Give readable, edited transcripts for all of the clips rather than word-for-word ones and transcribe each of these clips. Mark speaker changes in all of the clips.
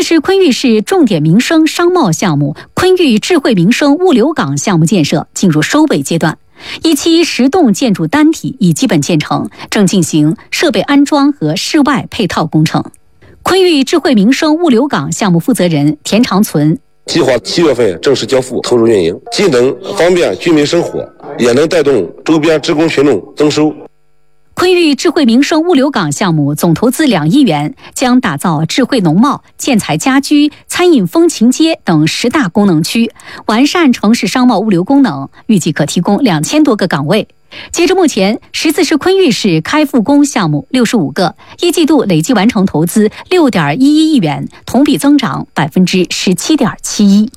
Speaker 1: 是昆玉市重点民生商贸项目昆玉智慧民生物流港项目建设进入收尾阶段，一期10栋建筑单体已基本建成，正进行设备安装和室外配套工程。昆玉智慧民生物流港项目负责人田长存
Speaker 2: 计划7月份正式交付投入运营，既能方便居民生活，也能带动周边职工群众增收。
Speaker 1: 昆玉智慧民生物流港项目总投资2亿元，将打造智慧农贸、建材家居、餐饮风情街等10大功能区，完善城市商贸物流功能，预计可提供2000多个岗位。截至目前，14市昆玉市开复工项目65个，一季度累计完成投资6.11亿元，同比增长17.71%。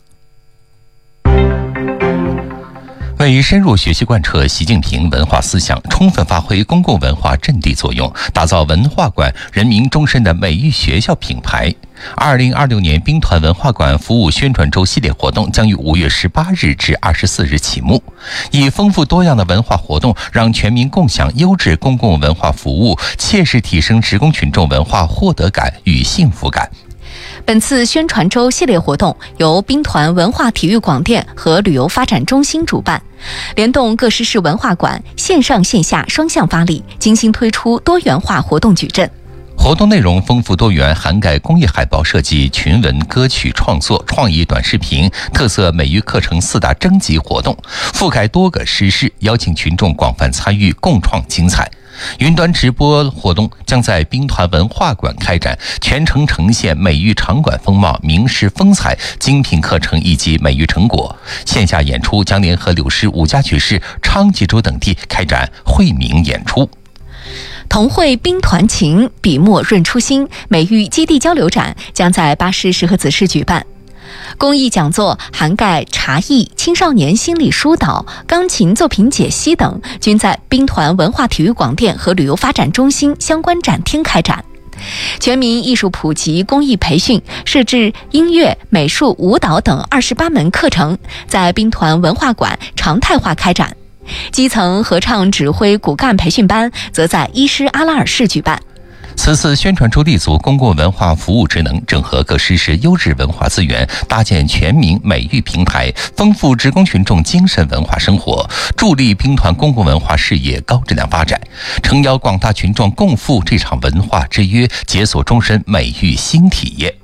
Speaker 3: 为于深入学习贯彻习近平文化思想，充分发挥公共文化阵地作用，打造文化馆人民终身的美育学校品牌，2026年兵团文化馆服务宣传周系列活动将于5月18日至24日启幕，以丰富多样的文化活动，让全民共享优质公共文化服务，切实提升职工群众文化获得感与幸福感。
Speaker 4: 本次宣传周系列活动由兵团文化体育广电和旅游发展中心主办，联动各市市文化馆，线上线下双向发力，精心推出多元化活动矩阵。
Speaker 3: 活动内容丰富多元，涵盖公益海报设计、群文、歌曲创作、创意短视频、特色美育课程4大征集活动，覆盖多个时事，邀请群众广泛参与，共创精彩。云端直播活动将在兵团文化馆开展，全程呈现美育场馆风貌、名师风采、精品课程以及美育成果。线下演出将联合柳市5家曲市、昌吉州等地开展惠民演出。
Speaker 4: 同绘兵团情，笔墨润初心美育基地交流展将在巴市石河子市举办。公益讲座涵盖茶艺、青少年心理疏导、钢琴作品解析等，均在兵团文化体育广电和旅游发展中心相关展厅开展。全民艺术普及公益培训设置音乐、美术、舞蹈等28门课程，在兵团文化馆常态化开展。基层合唱指挥骨干培训班则在伊施阿拉尔市举办。
Speaker 3: 此次宣传周立足公共文化服务职能，整合各市市优质文化资源，搭建全民美育平台，丰富职工群众精神文化生活，助力兵团公共文化事业高质量发展，诚邀广大群众共赴这场文化之约，解锁终身美育新体验。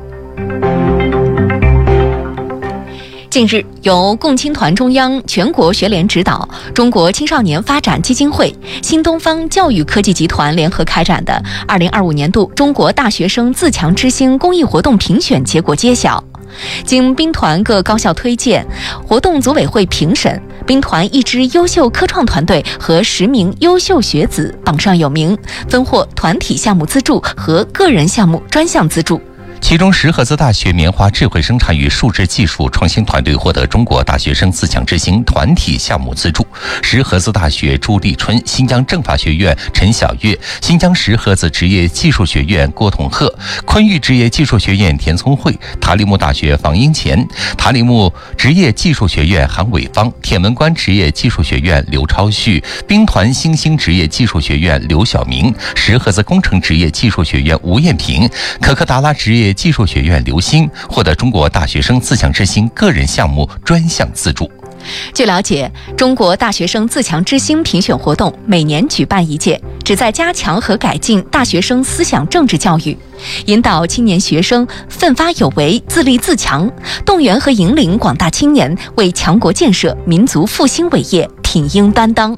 Speaker 4: 近日，由共青团中央全国学联指导，中国青少年发展基金会、新东方教育科技集团联合开展的2025年度中国大学生自强之星公益活动评选结果揭晓。经兵团各高校推荐，活动组委会评审，兵团1支优秀科创团队和10名优秀学子榜上有名，分获团体项目资助和个人项目专项资助。
Speaker 3: 其中，石河子大学棉花智慧生产与数字技术创新团队获得中国大学生自强之星团体项目资助。石河子大学朱立春、新疆政法学院陈晓月、新疆石河子职业技术学院郭统鹤、昆玉职业技术学院田聪慧、塔里木大学房英前、塔里木职业技术学院韩伟芳、铁门关职业技术学院刘超旭、兵团新兴职业技术学院刘晓明、石河子工程职业技术学院吴艳平、可可达拉职业技术学院刘鑫获得中国大学生自强之星个人项目专项资助。
Speaker 4: 据了解，中国大学生自强之星评选活动每年举办1届，旨在加强和改进大学生思想政治教育，引导青年学生奋发有为、自立自强，动员和引领广大青年为强国建设、民族复兴伟业挺膺担当。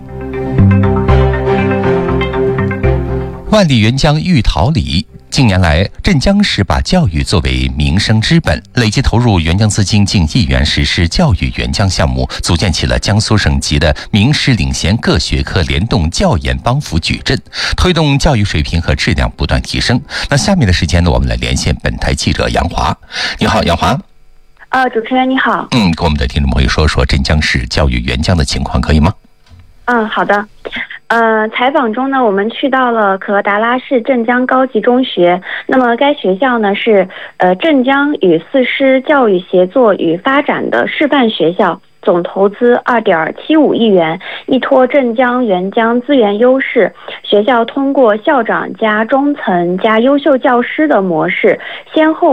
Speaker 3: 万里援疆欲桃李。近年来，镇江市把教育作为民生之本，累计投入援疆资金近1亿元，实施教育援疆项目，组建起了江苏省级的名师领衔各学科联动教研帮扶矩阵，推动教育水平和质量不断提升。那下面的时间呢，我们来连线本台记者杨华。你好，杨华。
Speaker 5: 主持人你好。
Speaker 3: 跟我们的听众朋友说说镇江市教育援疆的情况，可以吗？
Speaker 5: 好的。采访中呢，我们去到了可达拉市镇江高级中学。那么该学校呢是镇江与4师教育协作与发展的示范学校，总投资2.75亿元，依托镇江援疆资源优势，学校通过校长加中层加优秀教师的模式，先后